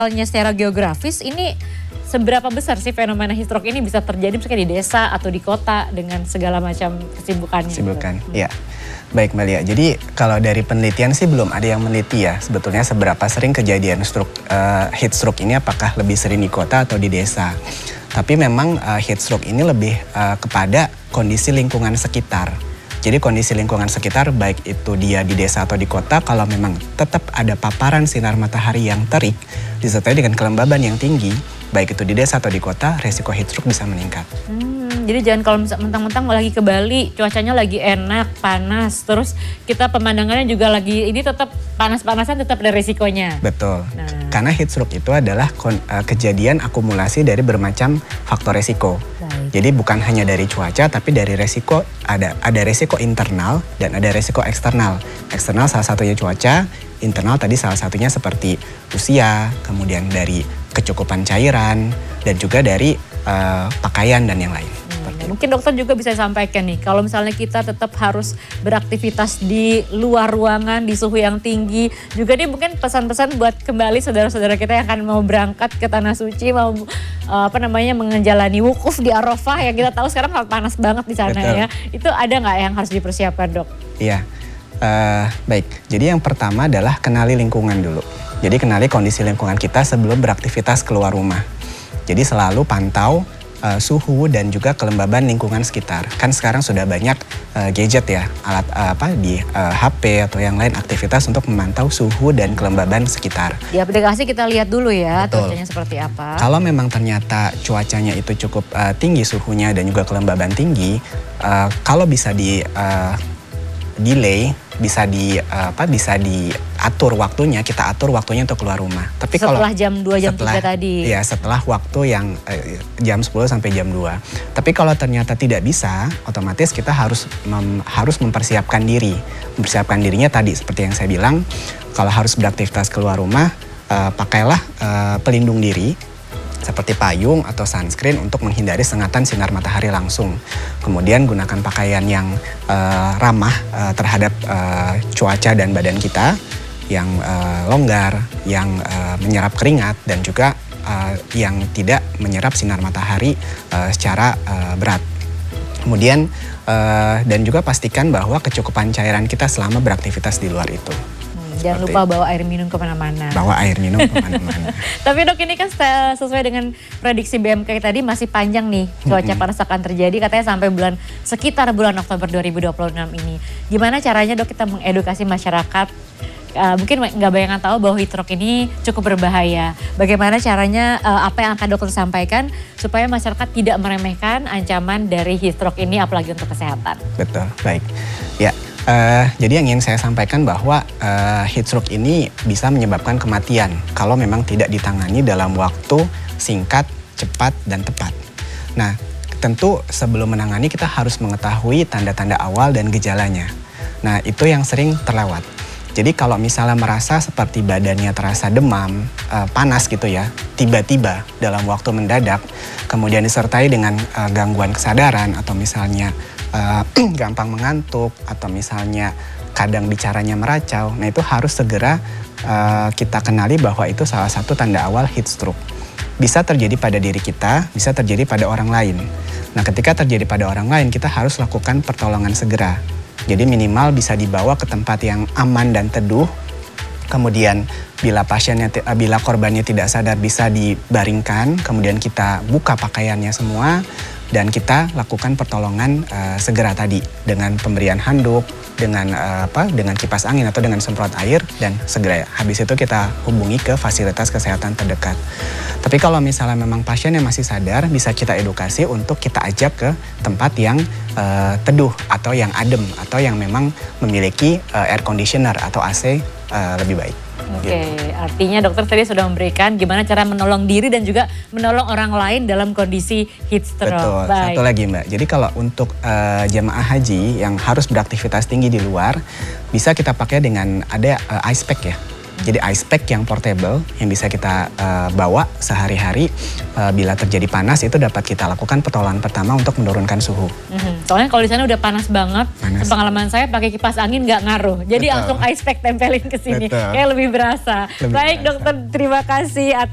Misalnya secara geografis ini seberapa besar sih fenomena heat stroke ini bisa terjadi misalnya di desa atau di kota dengan segala macam kesibukannya? Kesibukan, ya. Baik Mbak Lia, jadi kalau dari penelitian sih belum ada yang meneliti ya sebetulnya seberapa sering kejadian heat stroke ini apakah lebih sering di kota atau di desa. Tapi memang heat stroke ini lebih kepada kondisi lingkungan sekitar. Jadi kondisi lingkungan sekitar baik itu dia di desa atau di kota, kalau memang tetap ada paparan sinar matahari yang terik disertai dengan kelembaban yang tinggi, baik itu di desa atau di kota, resiko heat stroke bisa meningkat. Jadi jangan kalau mentang-mentang lagi ke Bali, cuacanya lagi enak, panas, terus kita pemandangannya juga lagi ini tetap panas-panasan, tetap ada resikonya. Betul, karena heat stroke itu adalah kejadian akumulasi dari bermacam faktor resiko. Jadi bukan hanya dari cuaca, tapi dari resiko ada resiko internal dan ada resiko eksternal. Eksternal salah satunya cuaca, internal tadi salah satunya seperti usia, kemudian dari kecukupan cairan, dan juga dari pakaian dan yang lain. Mungkin dokter juga bisa sampaikan nih, kalau misalnya kita tetap harus beraktivitas di luar ruangan, di suhu yang tinggi, juga nih mungkin pesan-pesan buat kembali saudara-saudara kita yang akan mau berangkat ke Tanah Suci, mau menjalani wukuf di Arafah, yang kita tahu sekarang panas banget di sana. Betul. Ya. Itu ada nggak yang harus dipersiapkan, Dok? Iya, baik. Jadi yang pertama adalah kenali lingkungan dulu. Jadi kenali kondisi lingkungan kita sebelum beraktivitas keluar rumah. Jadi selalu pantau suhu dan juga kelembaban lingkungan sekitar. Kan sekarang sudah banyak gadget ya, alat di HP atau yang lain, aktivitas untuk memantau suhu dan kelembaban sekitar. Di aplikasi kita lihat dulu ya. Betul. Cuacanya seperti apa. Kalau memang ternyata cuacanya itu cukup tinggi suhunya dan juga kelembaban tinggi, kalau bisa delay, bisa diatur waktunya, kita atur waktunya untuk keluar rumah. Tapi setelah jam 2, jam 3 tadi? Ya, setelah waktu yang jam 10 sampai jam 2. Tapi kalau ternyata tidak bisa, otomatis kita harus mempersiapkan diri. Mempersiapkan dirinya tadi, seperti yang saya bilang, kalau harus beraktivitas keluar rumah, pakailah pelindung diri, seperti payung atau sunscreen untuk menghindari sengatan sinar matahari langsung. Kemudian gunakan pakaian yang ramah terhadap cuaca dan badan kita, yang longgar, yang menyerap keringat, dan juga yang tidak menyerap sinar matahari secara berat. Kemudian dan juga pastikan bahwa kecukupan cairan kita selama beraktivitas di luar itu. Jangan lupa bawa air minum kemana-mana. Bawa air minum kemana-mana. Tapi Dok, ini kan sesuai dengan prediksi BMKG tadi masih panjang nih cuaca panas akan terjadi, katanya sampai sekitar bulan Oktober 2026 ini. Gimana caranya Dok kita mengedukasi masyarakat? Mungkin nggak bayangan tahu bahwa heat stroke ini cukup berbahaya. Bagaimana caranya, apa yang akan dokter sampaikan supaya masyarakat tidak meremehkan ancaman dari heat stroke ini, apalagi untuk kesehatan? Betul, baik. Ya. Jadi yang ingin saya sampaikan bahwa heat stroke ini bisa menyebabkan kematian kalau memang tidak ditangani dalam waktu singkat, cepat, dan tepat. Nah, tentu sebelum menangani kita harus mengetahui tanda-tanda awal dan gejalanya. Nah, itu yang sering terlewat. Jadi kalau misalnya merasa seperti badannya terasa demam, panas gitu ya, tiba-tiba dalam waktu mendadak, kemudian disertai dengan gangguan kesadaran atau misalnya gampang mengantuk atau misalnya kadang bicaranya meracau, nah itu harus segera kita kenali bahwa itu salah satu tanda awal heat stroke. Bisa terjadi pada diri kita, bisa terjadi pada orang lain. Nah, ketika terjadi pada orang lain, kita harus lakukan pertolongan segera. Jadi minimal bisa dibawa ke tempat yang aman dan teduh. Kemudian bila korbannya tidak sadar bisa dibaringkan, kemudian kita buka pakaiannya semua dan kita lakukan pertolongan segera tadi dengan pemberian handuk, dengan kipas angin atau dengan semprot air, dan segera habis itu kita hubungi ke fasilitas kesehatan terdekat. Tapi kalau misalnya memang pasiennya masih sadar, bisa kita edukasi untuk kita ajak ke tempat yang teduh atau yang adem atau yang memang memiliki air conditioner atau AC lebih baik. Oke, artinya dokter tadi sudah memberikan gimana cara menolong diri dan juga menolong orang lain dalam kondisi heat stroke. Betul, baik. Satu lagi Mbak, jadi kalau untuk jemaah haji yang harus beraktivitas tinggi di luar, bisa kita pakai dengan ada ice pack ya. Jadi ice pack yang portable yang bisa kita bawa sehari-hari bila terjadi panas, itu dapat kita lakukan pertolongan pertama untuk menurunkan suhu. Soalnya kalau di sana udah panas banget, pengalaman saya pakai kipas angin nggak ngaruh. Jadi langsung ice pack tempelin ke sini, kayak lebih berasa. Baik dokter, terima kasih atas